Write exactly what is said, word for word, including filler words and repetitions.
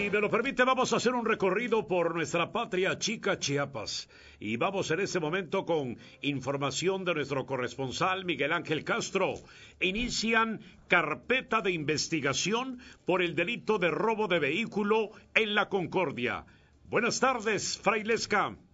Si me lo permite, vamos a hacer un recorrido por nuestra patria chica, Chiapas. Y vamos en este momento con información de nuestro corresponsal Miguel Ángel Castro. Inician carpeta de investigación por el delito de robo de vehículo en La Concordia. Buenas tardes, Frailesca.